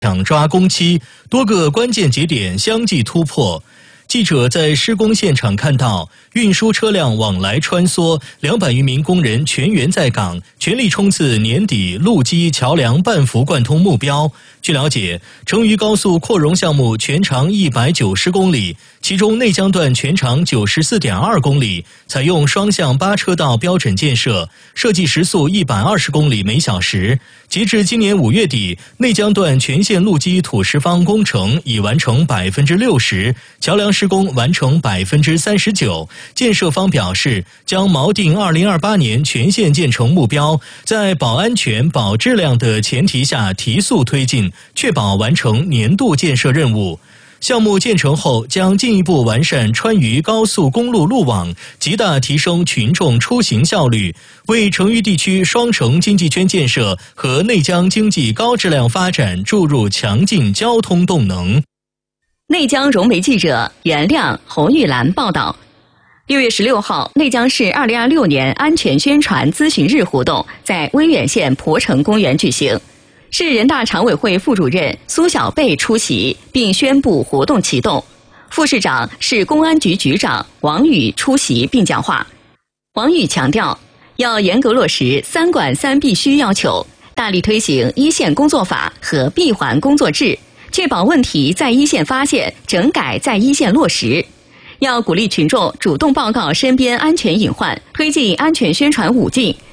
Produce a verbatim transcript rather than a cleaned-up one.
抢抓工期，多个关键节点相继突破。记者在施工现场看到，运输车辆往来穿梭，两百余名工人全员在岗，全力冲刺年底路基桥梁半幅贯通目标。据了解，成渝高速扩容项目全长一百九十公里，其中内江段全长九十四点二公里，采用双向八车道标准建设，设计时速一百二十公里每小时。截至今年五月底，内江段全线路基土石方工程已完成百分之六十，桥梁施工完成百分之三十九。建设方表示，将锚定二零二八年全线建成目标，在保安全、保质量的前提下提速推进，确保完成年度建设任务。项目建成后，将进一步完善川渝高速公路路网，极大提升群众出行效率，为成渝地区双城经济圈建设和内江经济高质量发展注入强劲交通动能。 内江融媒记者袁亮、侯玉兰报道。六月十六号，内江市二零二六年安全宣传咨询日活动在威远县鄱城公园举行。市人大常委会副主任苏小贝出席并宣布活动启动，副市长、市公安局局长王宇出席并讲话。王宇强调，要严格落实三管三必须要求，大力推行一线工作法和闭环工作制，确保问题在一线发现，整改在一线落实。要鼓励群众主动报告身边安全隐患，推进安全宣传五进，